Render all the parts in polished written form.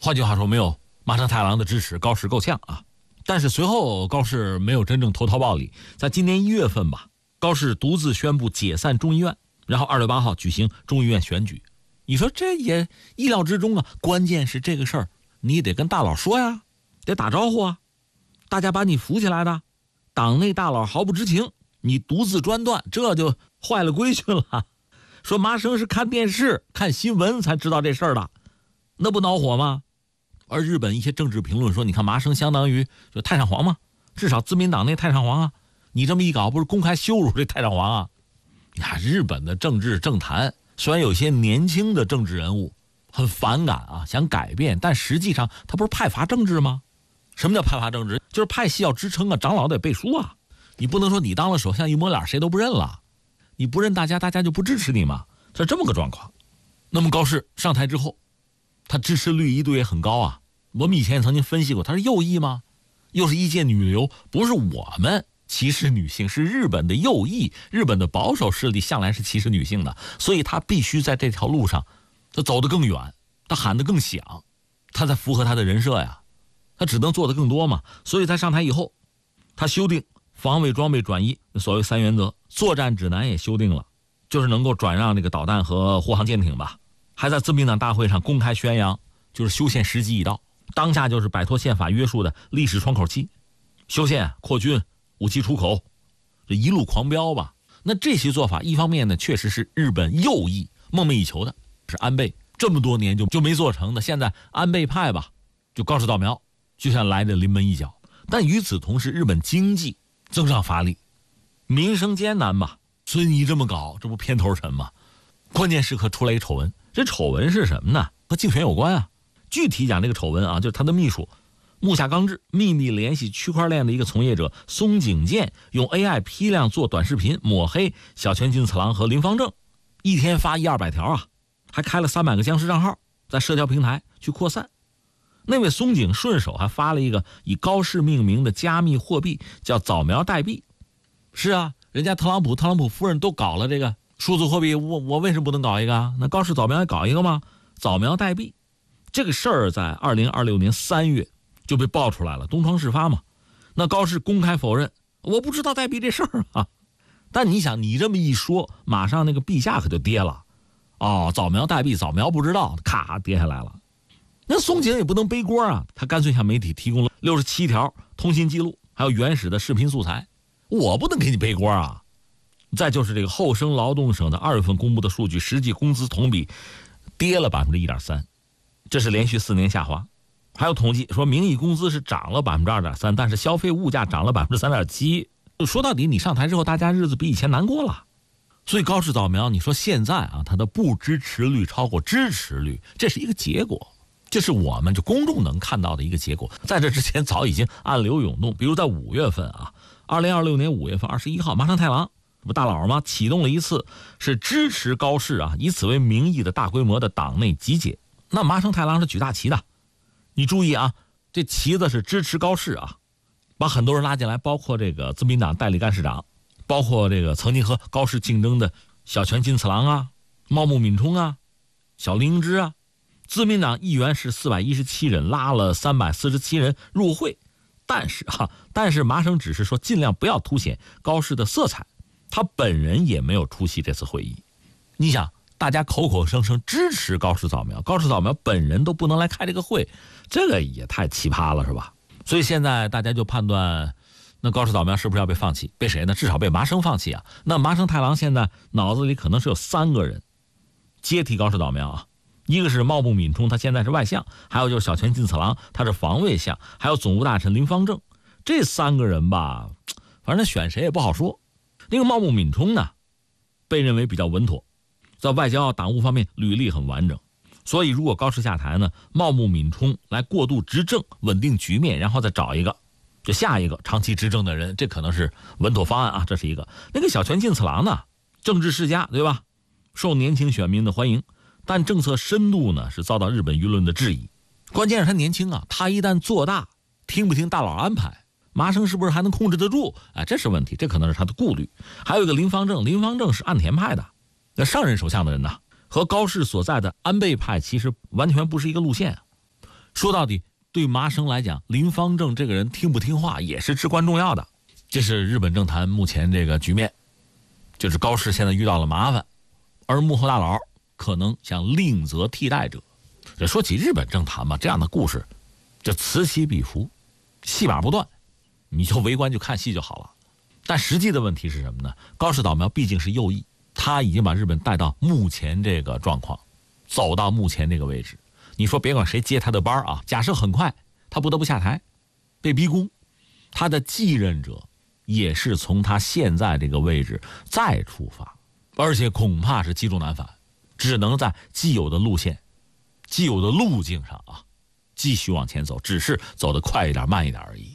换句话说，没有麻生太郎的支持，高市够呛啊。但是随后高市没有真正投桃报李，在今年1月份吧，高市独自宣布解散众议院，然后2月8号举行众议院选举。你说这也意料之中啊，关键是这个事儿你得跟大佬说呀，得打招呼啊，大家把你扶起来的，党内大佬毫不知情，你独自专断，这就坏了规矩了。说麻生是看电视看新闻才知道这事儿的，那不恼火吗？而日本一些政治评论说，你看麻生相当于就太上皇嘛，至少自民党内太上皇啊，你这么一搞不是公开羞辱这太上皇啊。呀，日本的政治政坛虽然有些年轻的政治人物很反感啊，想改变，但实际上他不是派阀政治吗？什么叫派阀政治？就是派系要支撑啊，长老得背书啊，你不能说你当了首相一摸脸谁都不认了，你不认大家就不支持你嘛，是这么个状况。那么高市上台之后，他支持率一度也很高啊。我们以前也曾经分析过，他是右翼吗？又是一届女流，不是我们歧视女性，是日本的右翼，日本的保守势力向来是歧视女性的，所以他必须在这条路上他走得更远，他喊得更响，他才符合他的人设呀，他只能做得更多嘛。所以在上台以后，他修订防卫装备转移所谓3原则，作战指南也修订了，就是能够转让这个导弹和护航舰艇吧。还在自民党大会上公开宣扬，就是修宪时机已到，当下就是摆脱宪法约束的历史窗口期，修宪扩军武器出口，这一路狂飙吧。那这些做法一方面呢，确实是日本右翼梦寐以求的，是安倍这么多年就没做成的，现在安倍派吧就高市早苗就像来的临门一脚。但与此同时，日本经济增长乏力，民生艰难吧，所以你这么搞，这不偏头沉吗？关键时刻出来一丑闻，这丑闻是什么呢？和竞选有关啊。具体讲这个丑闻啊，就是他的秘书木下刚志秘密联系区块链的一个从业者松井健，用 AI 批量做短视频抹黑小泉进次郎和林芳正，一天发100-200条啊，还开了300个僵尸账号，在社交平台去扩散。那位松井顺手还发了一个以高市命名的加密货币，叫早苗代币。是啊，人家特朗普夫人都搞了这个数字货币，我为什么不能搞一个啊？那高市早苗也搞一个吗？早苗代币这个事儿在2026年3月就被爆出来了，东窗事发嘛。那高市公开否认，我不知道代币这事儿啊。但你想，你这么一说，马上那个币价可就跌了。哦，早苗代币，早苗不知道，咔跌下来了。那松井也不能背锅啊，他干脆向媒体提供了67条通信记录，还有原始的视频素材，我不能给你背锅啊。再就是这个厚生劳动省的2月份公布的数据，实际工资同比跌了 1.3%， 这是连续4年下滑。还有统计说，名义工资是涨了 2.3%， 但是消费物价涨了 3.7%。说到底，你上台之后，大家日子比以前难过了。所以高市早苗，你说现在啊，他的不支持率超过支持率，这是一个结果，这是我们就公众能看到的一个结果。在这之前早已经暗流涌动，比如在5月份啊，2026年5月份21号，麻生太郎不大佬吗？启动了一次是支持高市啊，以此为名义的大规模的党内集结。那麻生太郎是举大旗的，你注意啊，这旗子是支持高市啊，把很多人拉进来，包括这个自民党代理干事长，包括这个曾经和高市竞争的小泉进次郎啊、茂木敏充啊、小林英之啊。自民党议员是417人，拉了347人入会。但是麻生只是说尽量不要凸显高市的色彩，他本人也没有出席这次会议。你想，大家口口声声支持高市早苗，高市早苗本人都不能来开这个会，这个也太奇葩了，是吧？所以现在大家就判断，那高市早苗是不是要被放弃？被谁呢？至少被麻生放弃啊。那麻生太郎现在脑子里可能是有3个人接替高市早苗啊，一个是茂木敏充，他现在是外相，还有就是小泉进次郎，他是防卫相，还有总务大臣林芳正。这3个人吧，反正选谁也不好说。那个茂木敏充呢，被认为比较稳妥，在外交党务方面履历很完整，所以如果高市下台呢，茂木敏充来过渡执政，稳定局面，然后再找一个就下一个长期执政的人，这可能是稳妥方案啊，这是一个。那个小泉进次郎呢，政治世家对吧，受年轻选民的欢迎，但政策深度呢是遭到日本舆论的质疑。关键是他年轻啊，他一旦做大，听不听大佬安排，麻生是不是还能控制得住？这是问题，这可能是他的顾虑。还有一个林芳正，林芳正是岸田派的，那上任首相的人呢，和高市所在的安倍派其实完全不是一个路线。 说到底，对麻生来讲，林方正这个人听不听话也是至关重要的。这是日本政坛目前这个局面，就是高市现在遇到了麻烦，而幕后大佬可能想另择替代者。这说起日本政坛嘛，这样的故事就此起彼伏，戏码不断，你就围观就看戏就好了。但实际的问题是什么呢？高市早苗毕竟是右翼，他已经把日本带到目前这个状况，走到目前这个位置。你说别管谁接他的班啊，假设很快他不得不下台，被逼宫，他的继任者也是从他现在这个位置再出发，而且恐怕是积重难返，只能在既有的路线、既有的路径上啊，继续往前走，只是走得快一点、慢一点而已。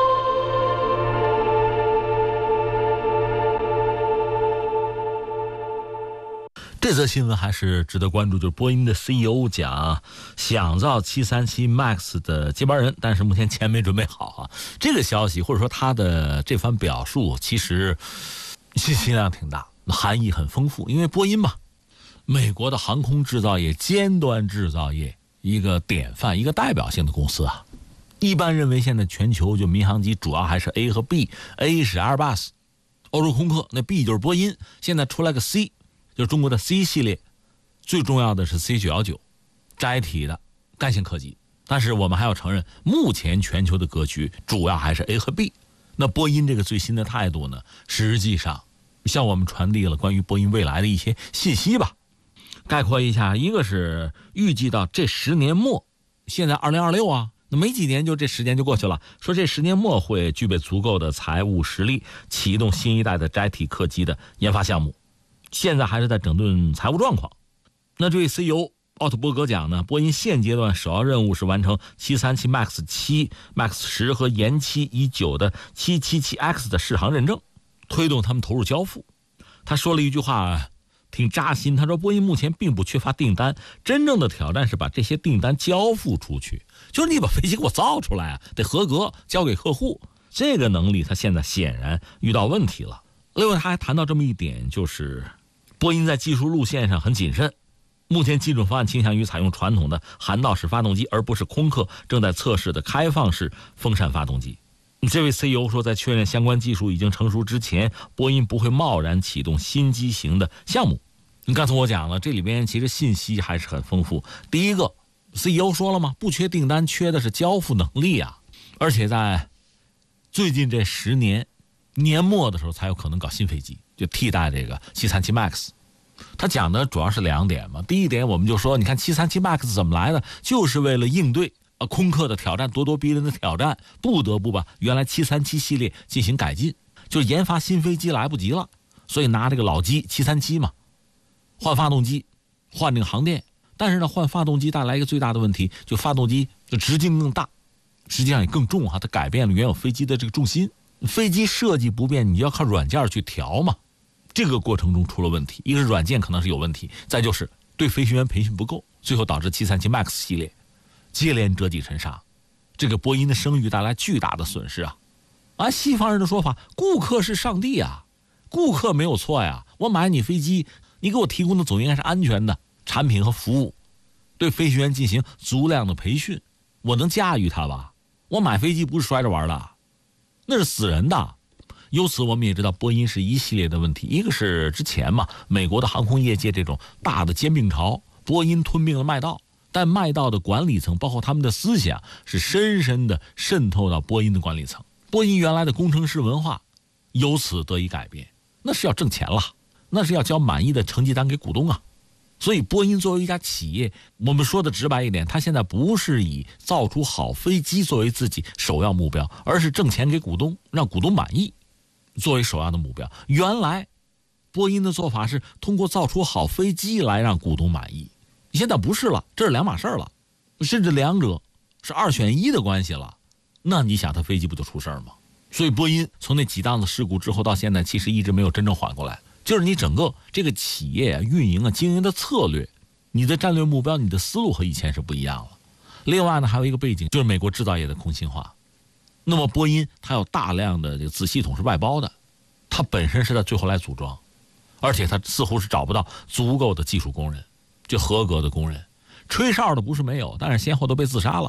这则新闻还是值得关注，就是波音的 CEO 讲想造737 MAX 的接班人，但是目前钱没准备好啊。这个消息或者说他的这番表述，其实信息量挺大，含义很丰富。因为波音嘛，美国的航空制造业、尖端制造业一个典范、一个代表性的公司啊。一般认为现在全球就民航机主要还是 A 和 B，A 是 Airbus、欧洲空客，那 B 就是波音。现在出来个 C。就是中国的 C 系列，最重要的是 C919 载体的干线客机。但是我们还要承认，目前全球的格局主要还是 A 和 B。那波音这个最新的态度呢，实际上向我们传递了关于波音未来的一些信息吧。概括一下，一个是预计到这10年末，现在2026啊，那没几年就这10年就过去了，说这10年末会具备足够的财务实力，启动新一代的载体客机的研发项目。现在还是在整顿财务状况。那这位 CEO 奥特伯格讲呢，波音现阶段首要任务是完成737 MAX 7、MAX 10和延期已久的777X 的适航认证，推动他们投入交付。他说了一句话挺扎心，他说波音目前并不缺乏订单，真正的挑战是把这些订单交付出去，就是你把飞机给我造出来啊，得合格交给客户。这个能力他现在显然遇到问题了。另外他还谈到这么一点，就是波音在技术路线上很谨慎，目前基准方案倾向于采用传统的涵道式发动机，而不是空客正在测试的开放式风扇发动机。这位 CEO 说，在确认相关技术已经成熟之前，波音不会贸然启动新机型的项目。刚才我讲了，这里边其实信息还是很丰富。第一个 CEO 说了嘛，不缺订单，缺的是交付能力啊。而且在最近这10年年末的时候才有可能搞新飞机，就替代这个737 MAX。 他讲的主要是2点嘛。第一点，我们就说，你看737 MAX 怎么来的，就是为了应对空客的挑战，咄咄逼人的挑战，不得不把原来737系列进行改进，就是研发新飞机来不及了，所以拿这个老机737嘛，换发动机，换这个航电。但是呢，换发动机带来一个最大的问题，就发动机就直径更大，实际上也更重它改变了原有飞机的这个重心。飞机设计不变，你就要靠软件去调嘛。这个过程中出了问题，一个是软件可能是有问题，再就是对飞行员培训不够，最后导致737 MAX 系列接连折戟沉沙，这个波音的声誉带来巨大的损失啊！按西方人的说法，顾客是上帝啊，顾客没有错呀，我买你飞机，你给我提供的总应该是安全的产品和服务，对飞行员进行足量的培训，我能驾驭它吧？我买飞机不是摔着玩的，那是死人的。由此我们也知道，波音是一系列的问题，一个是之前嘛，美国的航空业界这种大的兼并潮，波音吞并了麦道，但麦道的管理层包括他们的思想是深深的渗透到波音的管理层，波音原来的工程师文化由此得以改变，那是要挣钱了，那是要交满意的成绩单给股东啊。所以波音作为一家企业，我们说的直白一点，它现在不是以造出好飞机作为自己首要目标，而是挣钱给股东，让股东满意作为首要的目标。原来波音的做法是通过造出好飞机来让股东满意，现在不是了，这是两码事了，甚至两者是2选1的关系了。那你想它飞机不就出事吗？所以波音从那几档子事故之后到现在，其实一直没有真正缓过来，就是你整个这个企业运营经营的策略，你的战略目标，你的思路和以前是不一样了。另外呢，还有一个背景，就是美国制造业的空心化。那么波音它有大量的这个子系统是外包的，它本身是在最后来组装，而且它似乎是找不到足够的技术工人，就合格的工人。吹哨的不是没有，但是先后都被自杀了。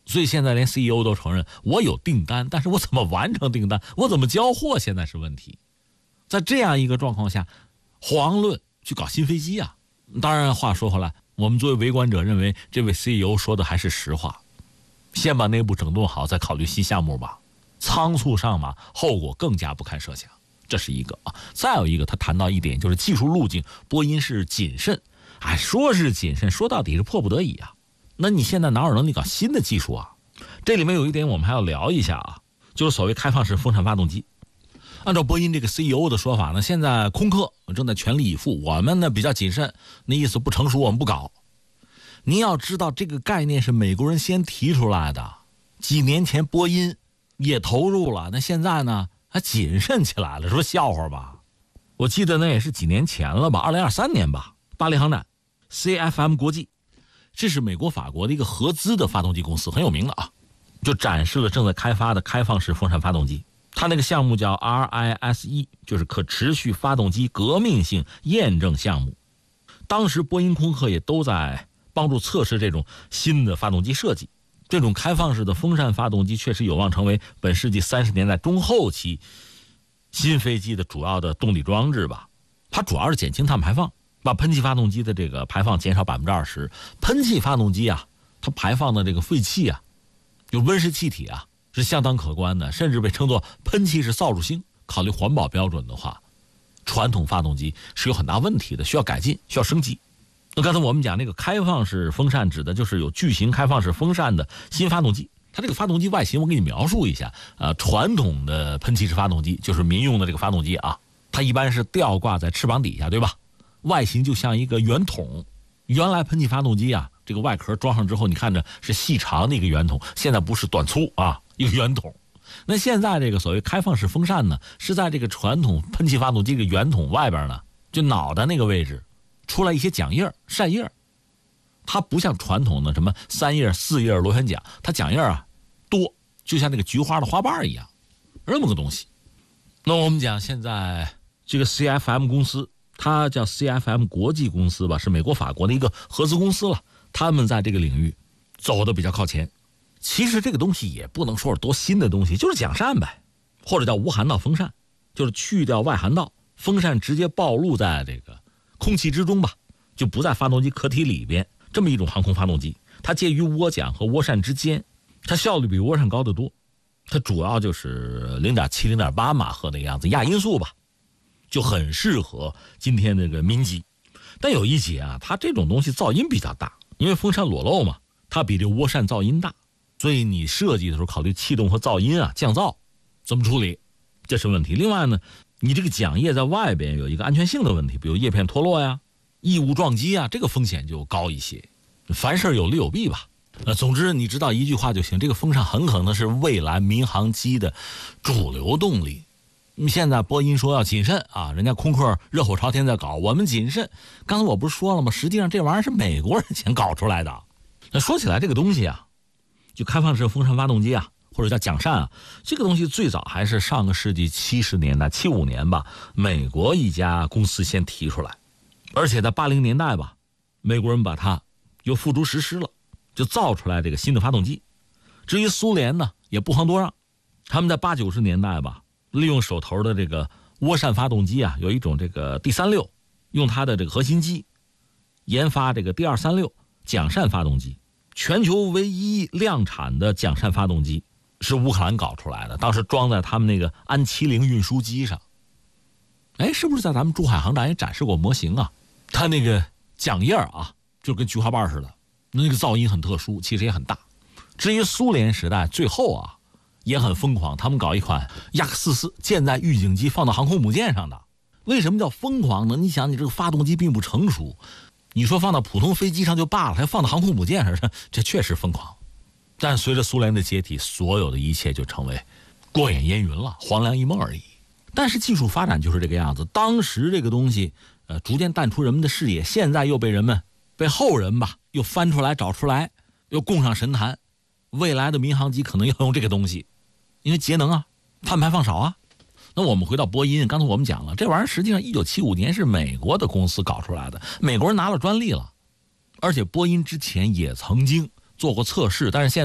所以现在连 CEO 都承认我有订单，但是我怎么完成订单，我怎么交货，现在是问题。在这样一个状况下，遑论去搞新飞机啊。当然话说回来，我们作为围观者认为这位 CEO 说的还是实话，先把内部整顿好，再考虑新项目吧。仓促上马，后果更加不堪设想，这是一个啊。再有一个，他谈到一点就是技术路径，波音是谨慎。说是谨慎，说到底是迫不得已啊。那你现在哪有能力搞新的技术啊？这里面有一点我们还要聊一下啊，就是所谓开放式风扇发动机。按照波音这个 CEO 的说法呢，现在空客正在全力以赴，我们呢比较谨慎，那意思不成熟我们不搞。您要知道这个概念是美国人先提出来的，几年前波音也投入了，那现在呢还谨慎起来了，说笑话吧。我记得那也是几年前了吧，2023年吧，巴黎航展 CFM 国际，这是美国法国的一个合资的发动机公司，很有名的啊，就展示了正在开发的开放式风扇发动机。它那个项目叫 RISE， 就是可持续发动机革命性验证项目。当时波音空客也都在帮助测试这种新的发动机设计。这种开放式的风扇发动机确实有望成为本世纪30年代中后期新飞机的主要的动力装置吧。它主要是减轻碳排放，把喷气发动机的这个排放减少 20%。喷气发动机啊，它排放的这个废气啊，就温室气体啊，是相当可观的，甚至被称作喷气式扫帚星。考虑环保标准的话，传统发动机是有很大问题的，需要改进，需要升级。那刚才我们讲那个开放式风扇指的就是有巨型开放式风扇的新发动机。它这个发动机外形我给你描述一下，传统的喷气式发动机就是民用的这个发动机啊，它一般是吊挂在翅膀底下，对吧？外形就像一个圆筒。原来喷气发动机啊，这个外壳装上之后，你看着是细长的一个圆筒，现在不是短粗啊，一个圆筒。那现在这个所谓开放式风扇呢，是在这个传统喷气发动机这个圆筒外边呢，就脑袋那个位置出来一些桨叶、扇叶。它不像传统的什么3叶、4叶螺旋桨，它桨叶啊多，就像那个菊花的花瓣一样，这么个东西。那我们讲现在这个 CFM 公司，它叫 CFM 国际公司吧，是美国法国的一个合资公司了。他们在这个领域走得比较靠前。其实这个东西也不能说是多新的东西，就是桨扇呗，或者叫无涵道风扇，就是去掉外涵道，风扇直接暴露在这个空气之中吧，就不在发动机壳体里边。这么一种航空发动机，它介于涡桨和涡扇之间，它效率比涡扇高得多。它主要就是0.7、0.8马赫的样子，亚音速吧，就很适合今天这个民机。但有一节啊，它这种东西噪音比较大，因为风扇裸露嘛，它比这涡扇噪音大，所以你设计的时候考虑气动和噪音啊，降噪怎么处理，这是问题。另外呢，你这个桨叶在外边有一个安全性的问题，比如叶片脱落呀、异物撞击啊，这个风险就高一些。凡事有利有弊吧。总之你知道一句话就行，这个风扇很可能是未来民航机的主流动力。现在波音说要谨慎啊，人家空客热火朝天在搞，我们谨慎。刚才我不是说了吗？实际上这玩意儿是美国人先搞出来的。那说起来这个东西啊，就开放式风扇发动机啊，或者叫桨扇啊，这个东西最早还是上个世纪70年代75年吧，美国一家公司先提出来，而且在80年代吧，美国人把它又付诸实施了，就造出来这个新的发动机。至于苏联呢，也不遑多让，他们在80、90年代吧，利用手头的这个涡扇发动机啊，有一种这个D36，用它的这个核心机研发这个D236桨扇发动机。全球唯一量产的桨扇发动机是乌克兰搞出来的，当时装在他们那个安70运输机上。是不是在咱们珠海航展也展示过模型啊？它那个桨叶啊，就跟菊花瓣似的，那个噪音很特殊，其实也很大。至于苏联时代最后啊，也很疯狂，他们搞一款雅克44舰载预警机放到航空母舰上的。为什么叫疯狂呢？你想，你这个发动机并不成熟，你说放到普通飞机上就罢了，还放到航空母舰上，这确实疯狂。但随着苏联的解体，所有的一切就成为过眼烟云了，黄粱一梦而已。但是技术发展就是这个样子，当时这个东西逐渐淡出人们的视野，现在又被后人吧又翻出来找出来，又供上神坛。未来的民航机可能要用这个东西，因为节能啊，碳排放少啊。那我们回到波音，刚才我们讲了，这玩意儿实际上1975年是美国的公司搞出来的，美国人拿了专利了，而且波音之前也曾经做过测试，但是现在